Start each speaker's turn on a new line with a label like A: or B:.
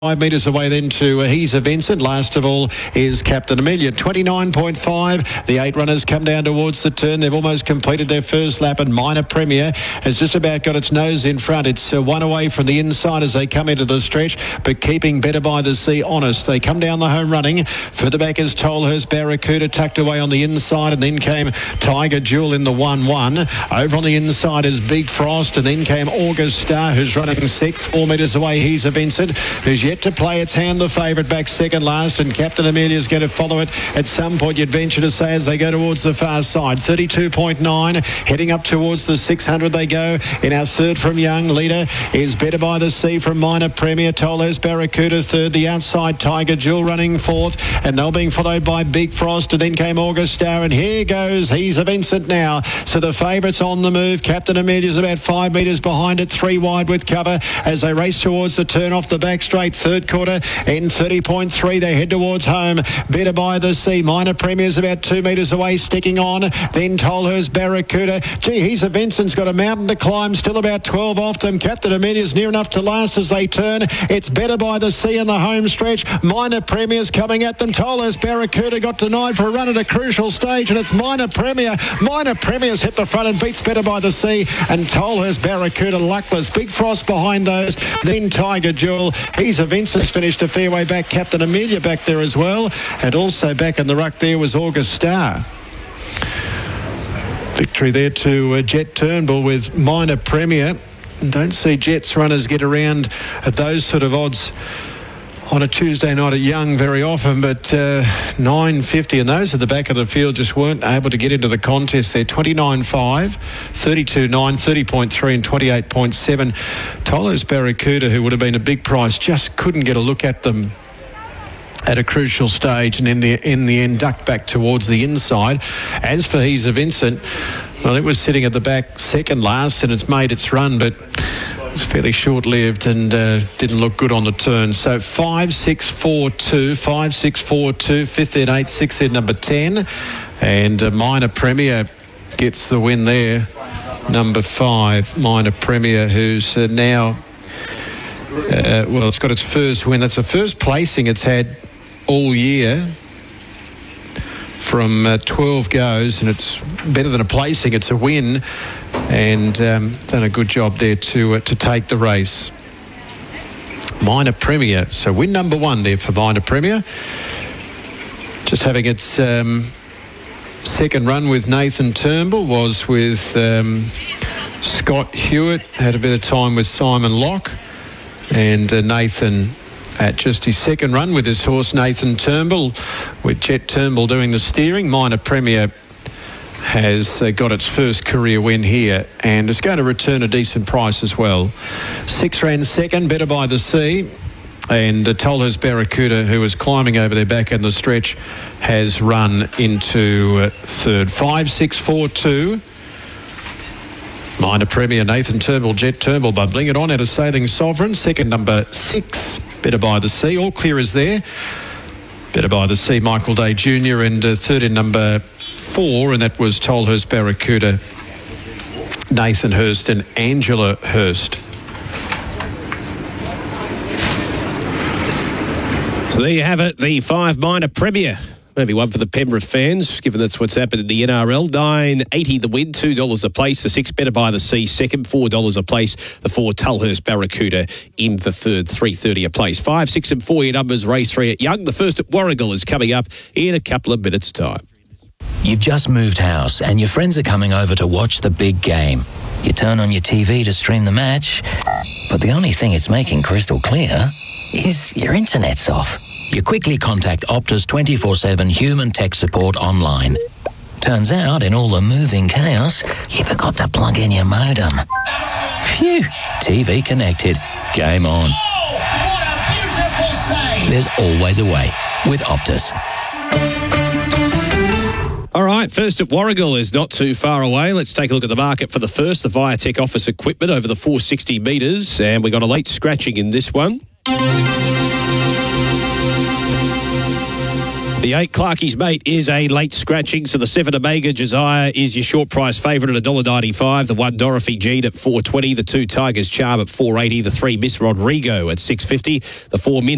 A: 5 metres away then to He's a Vincent. Last of all is Captain Amelia. 29.5. The 8 runners come down towards the turn. They've almost completed their first lap, and Minor Premier has just about got its nose in front. It's one away from the inside as they come into the stretch, but keeping Better by the Sea honest. They come down the home running. Further back is Tolhurst Barracuda tucked away on the inside, and then came Tiger Jewel in the 1-1. Over on the inside is Big Frost, and then came August Star, who's running 6. 4 metres away, He's a Vincent, who's yet to play its hand, the favourite, back second last, and Captain Amelia is going to follow it at some point, you'd venture to say, as they go towards the far side. 32.9, heading up towards the 600 they go. In our third from Young, leader is Better by the Sea from Minor Premier. Tolhurst Barracuda third, the outside Tiger Jewel running fourth, and they're being followed by Big Frost, and then came August Star, and here goes He's a Vincent now. So the favourite's on the move. Captain Amelia's about 5 metres behind it, 3 wide with cover as they race towards the turn off the back straight. Third quarter in 30.3. They head towards home. Better by the Sea. Minor Premier's about 2 metres away, sticking on. Then Tolhurst Barracuda. Gee, He's a Vincent's got a mountain to climb. Still about 12 off them. Captain Amelia's near enough to last as they turn. It's Better by the Sea in the home stretch. Minor Premier's coming at them. Tolhurst Barracuda got denied for a run at a crucial stage, and it's Minor Premier. Minor Premier's hit the front and beats Better by the Sea, and Tolhurst Barracuda luckless. Big Frost behind those. Then Tiger Jewel. He's a Vincent's finished a fair way back. Captain Amelia back there as well, and also back in the ruck there was August Star. Victory there to Jet Turnbull with Minor Premier. Don't see Jet's runners get around at those sort of odds on a Tuesday night at Young very often, but 9.50, and those at the back of the field just weren't able to get into the contest there. 29.5, 32.9, 30.3 and 28.7. Tolhurst Barracuda, who would have been a big price, just couldn't get a look at them at a crucial stage, and in the end ducked back towards the inside. As for He's a Vincent, well, it was sitting at the back second last, and it's made its run, but it was fairly short-lived and didn't look good on the turn. So 5-6-4-2, 5-6-4-2, fifth in 8, sixth in number 10, and Minor Premier gets the win there. Number 5, Minor Premier, who's now well, it's got its first win. That's the first placing it's had all year from 12 goes, and it's better than a placing, it's a win, and done a good job there to take the race. Minor Premier, so win number 1 there for Minor Premier, just having its second run with Nathan Turnbull, was with Scott Hewitt, had a bit of time with Simon Locke, and Nathan at just his second run with his horse Nathan Turnbull, with Jet Turnbull doing the steering. Minor Premier has got its first career win here, and it's going to return a decent price as well. 6 ran second, Better by the Sea, and Tolhurst Barracuda, who was climbing over their back in the stretch, has run into third. 5-6-4-2. Minor Premier, Nathan Turnbull, Jet Turnbull, by Bling It On out of Sailing Sovereign. Second, number 6, Better by the Sea. All clear is there. Better by the Sea, Michael Day Jr. And third in number 4, and that was Tolhurst Barracuda, Nathan Hurst and Angela Hurst.
B: So there you have it, the 5 Minor Premier. Maybe one for the Penrith fans, given that's what's happened in the NRL. $9.80 the win, $2 a place. The 6 Better by the Sea second, $4 a place. The 4 Tolhurst Barracuda in for third, $3.30 a place. 5, 6 and 4 your numbers, race 3 at Young. The first at Warragul is coming up in a couple of minutes' time.
C: You've just moved house and your friends are coming over to watch the big game. You turn on your TV to stream the match, but the only thing it's making crystal clear is your internet's off. You quickly contact Optus 24/7 human tech support online. Turns out, in all the moving chaos, you forgot to plug in your modem. Phew, TV connected. Game on.
D: Oh, what a beautiful save!
C: There's always a way with Optus.
B: All right, first at Warragul is not too far away. Let's take a look at the market for the first, the Viatech Office equipment over the 460 metres, and we got a late scratching in this one. The 8 Clarkie's Mate is a late scratching, so the 7 Omega Josiah is your short price favourite at $1.95. The 1 Dorothy Jean at $4.20. The 2 Tigers Charm at $4.80. The 3 Miss Rodrigo at $6.50. The 4 Min